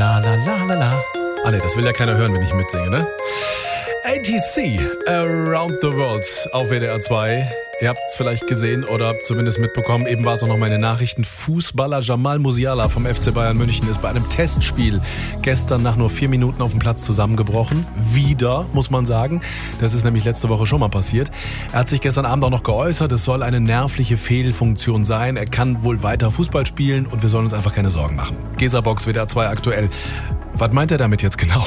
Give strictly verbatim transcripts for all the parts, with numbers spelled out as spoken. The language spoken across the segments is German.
la la la la la. Ah ne, das will ja keiner hören, wenn ich mitsinge, ne? A T C, Around the World auf W D R zwei. Ihr habt es vielleicht gesehen oder zumindest mitbekommen, eben war es auch noch mal in den Nachrichten. Fußballer Jamal Musiala vom F C Bayern München ist bei einem Testspiel gestern nach nur vier Minuten auf dem Platz zusammengebrochen. Wieder, muss man sagen. Das ist nämlich letzte Woche schon mal passiert. Er hat sich gestern Abend auch noch geäußert, es soll eine nervliche Fehlfunktion sein. Er kann wohl weiter Fußball spielen und wir sollen uns einfach keine Sorgen machen. Gesa-Box W D R zwei aktuell. Was meint er damit jetzt genau?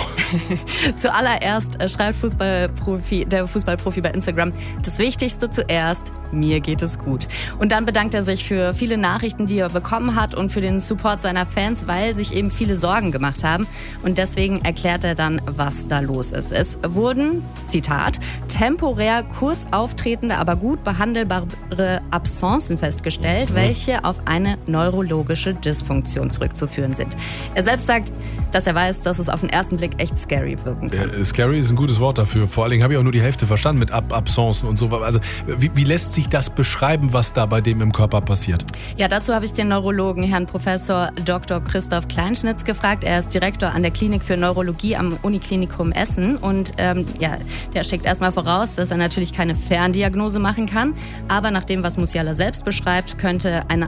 Zuallererst schreibt Fußballprofi, der Fußballprofi bei Instagram: Das Wichtigste zuerst, mir geht es gut. Und dann bedankt er sich für viele Nachrichten, die er bekommen hat und für den Support seiner Fans, weil sich eben viele Sorgen gemacht haben. Und deswegen erklärt er dann, was da los ist. Es wurden, Zitat, temporär kurz auftretende, aber gut behandelbare Absenzen festgestellt, mhm. welche auf eine neurologische Dysfunktion zurückzuführen sind. Er selbst sagt, dass er weiß, dass es auf den ersten Blick echt scary wirken kann. Äh, scary ist ein gutes Wort dafür. Vor allen Dingen habe ich auch nur die Hälfte verstanden mit Ab- Absencen und so. Also wie, wie lässt sich das beschreiben, was da bei dem im Körper passiert? Ja, dazu habe ich den Neurologen Herrn Professor Doktor Christoph Kleinschnitz gefragt. Er ist Direktor an der Klinik für Neurologie am Uniklinikum Essen. Und ähm, ja, der schickt erstmal voraus, dass er natürlich keine Ferndiagnose machen kann. Aber nach dem, was Musiala selbst beschreibt, könnte eine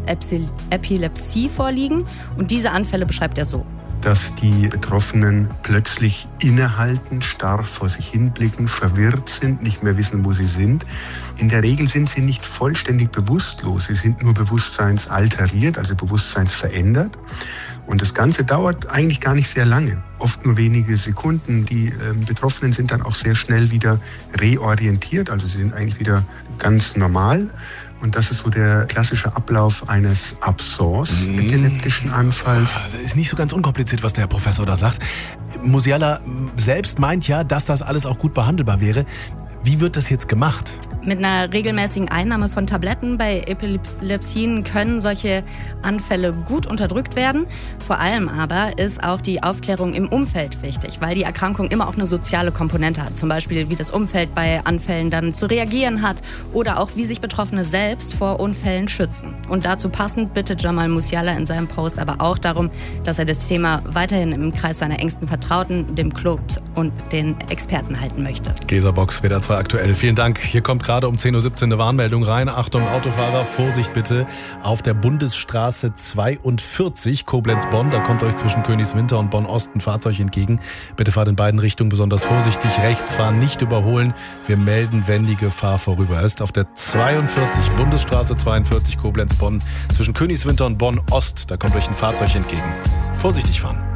Absence-Epilepsie vorliegen. Und diese Anfälle beschreibt er so: Dass die Betroffenen plötzlich innehalten, starr vor sich hinblicken, verwirrt sind, nicht mehr wissen, wo sie sind. In der Regel sind sie nicht vollständig bewusstlos, sie sind nur bewusstseinsalteriert, also bewusstseinsverändert. Und das Ganze dauert eigentlich gar nicht sehr lange, oft nur wenige Sekunden. Die äh, Betroffenen sind dann auch sehr schnell wieder reorientiert, also sie sind eigentlich wieder ganz normal. Und das ist so der klassische Ablauf eines Absence, mmh. epileptischen Anfalls. Das ist nicht so ganz unkompliziert, was der Herr Professor da sagt. Musiala selbst meint ja, dass das alles auch gut behandelbar wäre. Wie wird das jetzt gemacht? Mit einer regelmäßigen Einnahme von Tabletten bei Epilepsien können solche Anfälle gut unterdrückt werden. Vor allem aber ist auch die Aufklärung im Umfeld wichtig, weil die Erkrankung immer auch eine soziale Komponente hat. Zum Beispiel, wie das Umfeld bei Anfällen dann zu reagieren hat oder auch, wie sich Betroffene selbst vor Unfällen schützen. Und dazu passend bittet Jamal Musiala in seinem Post aber auch darum, dass er das Thema weiterhin im Kreis seiner engsten Vertrauten, dem Club und den Experten halten möchte. Gesa-Box W D R zwei aktuell. Vielen Dank. Hier kommt gerade um zehn Uhr siebzehn eine Warnmeldung rein. Achtung, Autofahrer, Vorsicht bitte. Auf der Bundesstraße zweiundvierzig Koblenz-Bonn, da kommt euch zwischen Königswinter und Bonn-Ost ein Fahrzeug entgegen. Bitte fahrt in beiden Richtungen besonders vorsichtig. Rechts fahren, nicht überholen. Wir melden, wenn die Gefahr vorüber ist. Auf der zweiundvierzig, Bundesstraße zweiundvierzig Koblenz-Bonn, zwischen Königswinter und Bonn-Ost, da kommt euch ein Fahrzeug entgegen. Vorsichtig fahren.